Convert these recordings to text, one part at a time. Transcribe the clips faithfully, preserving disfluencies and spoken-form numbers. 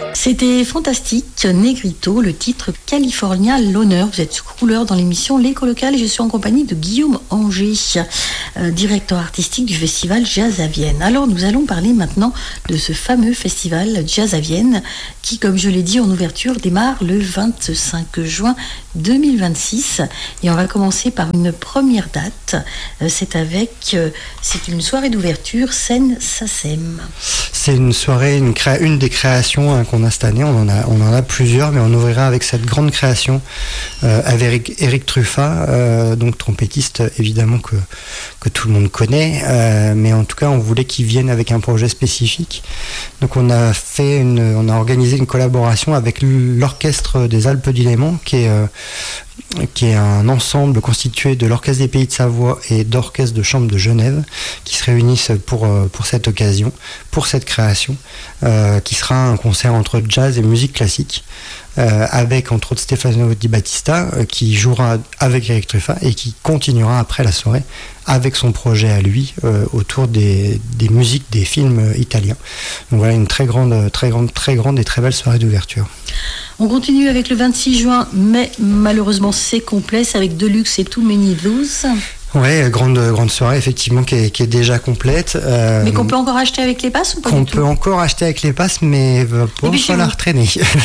C'était fantastique, Negrito, le titre California l'honneur. Vous êtes couleur dans l'émission L'Écho Local et je suis en compagnie de Guillaume Anger, euh, directeur artistique du festival Jazz à Vienne. Alors nous allons parler maintenant de ce fameux festival Jazz à Vienne qui, comme je l'ai dit en ouverture, démarre le vingt-cinq juin deux mille vingt-six et on va commencer par une première date. Euh, c'est avec, euh, c'est une soirée d'ouverture scène Sassem. C'est une soirée, une, créa- une des créations hein, qu'on a cette année. On en a, on en a plusieurs, mais on ouvrira avec cette grande création euh, avec Eric Truffat, euh, donc trompettiste évidemment que, que tout le monde connaît, euh, mais en tout cas on voulait qu'il vienne avec un projet spécifique. Donc on a fait une, on a organisé une collaboration avec l'orchestre des Alpes du Léman, qui est euh, qui est un ensemble constitué de l'Orchestre des Pays de Savoie et d'Orchestre de Chambre de Genève, qui se réunissent pour, pour cette occasion, pour cette création, euh, qui sera un concert entre jazz et musique classique, euh, avec entre autres Stefano Di Battista, euh, qui jouera avec Eric Truffat et qui continuera après la soirée avec son projet à lui, euh, autour des, des musiques des films italiens. Donc voilà, une très grande, très grande, très grande et très belle soirée d'ouverture. On continue avec le vingt-six juin, mais malheureusement c'est complet, c'est avec Deluxe et Too Many Blues. Ouais, grande, grande soirée effectivement qui est, qui est déjà complète. Euh, mais qu'on peut encore acheter avec les passes ou pas? Qu'on du tout peut encore acheter avec les passes, mais va pas falloir traîner.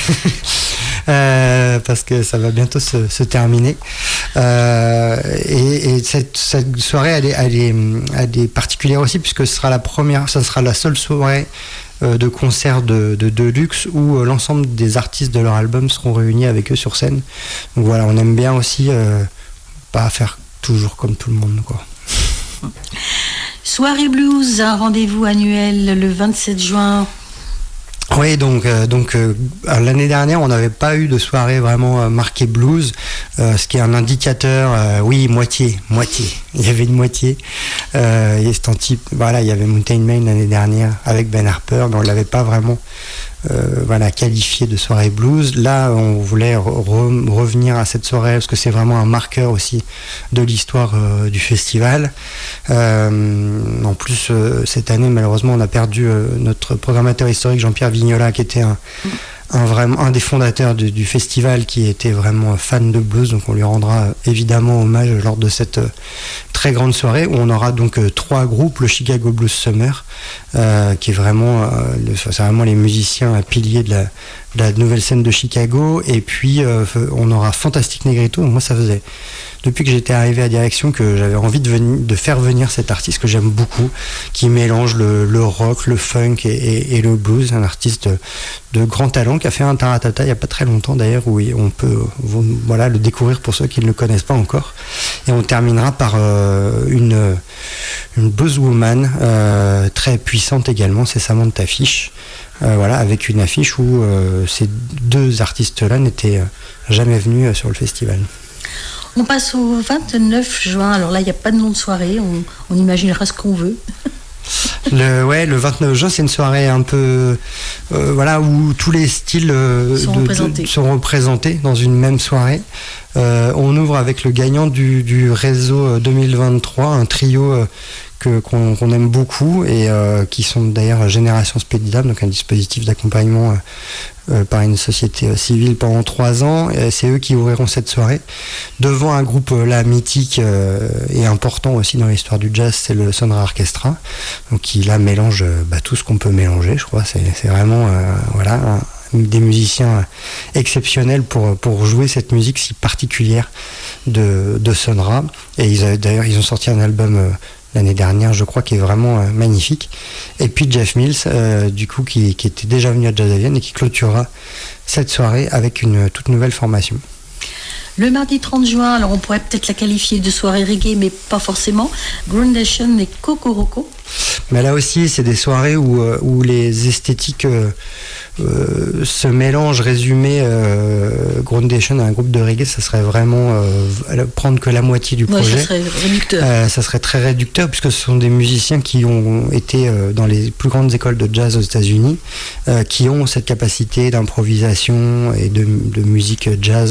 euh, parce que ça va bientôt se, se terminer. Euh, et, et cette, cette soirée, elle est, elle, est, elle est particulière aussi puisque ce sera la première, ça sera la seule soirée de concerts de, de, de luxe où euh, l'ensemble des artistes de leur album seront réunis avec eux sur scène. Donc voilà, on aime bien aussi euh, pas faire toujours comme tout le monde, quoi. Soirée blues, un rendez-vous annuel le vingt-sept juin. Oui, donc, euh, donc euh, l'année dernière, on n'avait pas eu de soirée vraiment euh, marquée blues, euh, ce qui est un indicateur, euh, oui, moitié, moitié. Il y avait une moitié. Euh, et c'est un type, voilà, il y avait Mountain Main l'année dernière avec Ben Harper, mais on ne l'avait pas vraiment euh, voilà, qualifié de soirée blues. Là, on voulait re- revenir à cette soirée parce que c'est vraiment un marqueur aussi de l'histoire euh, du festival. Euh, en plus, euh, cette année, malheureusement, on a perdu euh, notre programmateur historique Jean-Pierre Vignola, qui était un, un, vraiment, un des fondateurs du, du festival, qui était vraiment fan de blues. Donc on lui rendra euh, évidemment hommage lors de cette euh, très grande soirée où on aura donc euh, trois groupes. Le Chicago Blues Summer, euh, qui est vraiment, euh, le, c'est vraiment les musiciens piliers de la, de la nouvelle scène de Chicago. Et puis euh, on aura Fantastic Negrito. Moi, ça faisait depuis que j'étais arrivé à direction que j'avais envie de, venir, de faire venir cet artiste que j'aime beaucoup, qui mélange le, le rock, le funk et, et, et le blues. Un artiste de, de grand talent qui a fait un taratata il n'y a pas très longtemps d'ailleurs, où on peut voilà, le découvrir pour ceux qui ne le connaissent pas encore. Et on terminera par euh, une, une blueswoman euh, très puissante également, c'est Samantha Fish. Euh, voilà, avec une affiche où euh, ces deux artistes-là n'étaient jamais venus euh, sur le festival. On passe au vingt-neuf juin. Alors là, il n'y a pas de nom de soirée. On, on imaginera ce qu'on veut. Le, ouais, le vingt-neuf juin, c'est une soirée un peu, euh, voilà, où tous les styles euh, sont, de, représentés. De, sont représentés dans une même soirée. Euh, on ouvre avec le gagnant du, du réseau deux mille vingt-trois, un trio euh, que, qu'on, qu'on aime beaucoup et euh, qui sont d'ailleurs Génération Spedidam, donc un dispositif d'accompagnement euh, Euh, par une société euh, civile pendant trois ans. Et c'est eux qui ouvriront cette soirée devant un groupe euh, là mythique euh, et important aussi dans l'histoire du jazz, c'est le Sonra Orchestra, donc qui là mélange euh, bah, tout ce qu'on peut mélanger, je crois. C'est, c'est vraiment euh, voilà un, des musiciens exceptionnels pour, pour jouer cette musique si particulière de, de Sonra. Et ils avaient, d'ailleurs ils ont sorti un album euh, l'année dernière, je crois, qui est vraiment euh, magnifique. Et puis Jeff Mills, euh, du coup, qui, qui était déjà venu à Jazz à Vienne et qui clôturera cette soirée avec une toute nouvelle formation. Le mardi trente juin, alors on pourrait peut-être la qualifier de soirée reggae, mais pas forcément. Groundation et Kokoroko. Mais là aussi, c'est des soirées où, où les esthétiques euh, euh, se mélangent. Résumé, euh, Groundation à un groupe de reggae, ça serait vraiment euh, prendre que la moitié du projet. Ouais, ça serait réducteur. Euh, ça serait très réducteur, puisque ce sont des musiciens qui ont été euh, dans les plus grandes écoles de jazz aux États-Unis, euh, qui ont cette capacité d'improvisation et de, de musique jazz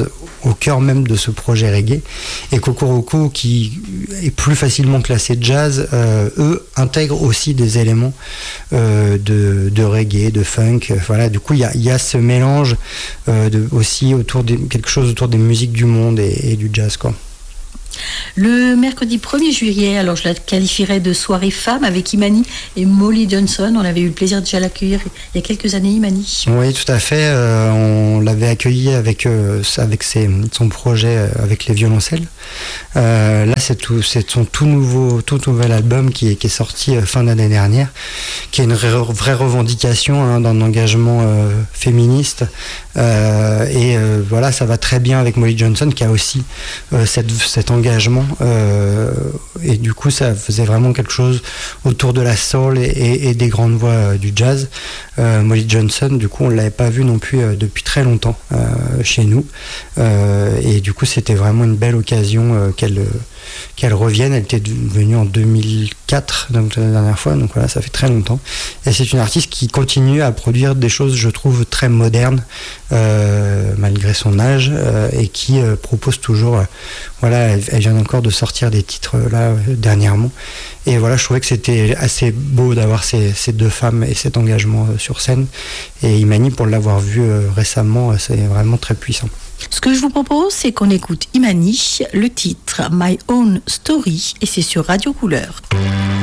au cœur même de ce projet reggae. Et Kokoroko, qui est plus facilement classé jazz, euh, eux intègrent aussi des éléments euh, de, de reggae, de funk. Voilà, du coup, il y a, y a ce mélange euh, de, aussi autour de quelque chose autour des musiques du monde et, et du jazz, quoi. Le mercredi premier juillet, alors je la qualifierais de soirée femme avec Imani et Molly Johnson. On avait eu le plaisir déjà l'accueillir il y a quelques années, Imani. Oui, tout à fait. Euh, on l'avait accueilli avec, euh, avec ses, son projet euh, avec les violoncelles. Euh, là, c'est, tout, c'est son tout nouveau, tout nouvel album qui est, qui est sorti euh, fin d'année dernière, qui est une vraie, vraie revendication hein, d'un engagement euh, féministe. Euh, et euh, voilà, ça va très bien avec Molly Johnson qui a aussi euh, cette, cet engagement. Euh, et du coup, ça faisait vraiment quelque chose autour de la soul et, et, et des grandes voix euh, du jazz. Euh, Molly Johnson, du coup, on ne l'avait pas vue non plus euh, depuis très longtemps euh, chez nous. Euh, et du coup, c'était vraiment une belle occasion euh, qu'elle, euh, qu'elle revienne. Elle était venue en deux mille quatre, donc la dernière fois, donc voilà, ça fait très longtemps. Et c'est une artiste qui continue à produire des choses, je trouve, très modernes, euh, malgré son âge, euh, et qui euh, propose toujours, euh, voilà, elle, elle vient encore de sortir des titres euh, là, euh, dernièrement. Et voilà, je trouvais que c'était assez beau d'avoir ces, ces deux femmes et cet engagement euh, sur scène. Et Imani, pour l'avoir vu euh, récemment, euh, c'est vraiment très puissant. Ce que je vous propose, c'est qu'on écoute Imani, le titre My Own Story, et c'est sur Radio Couleur.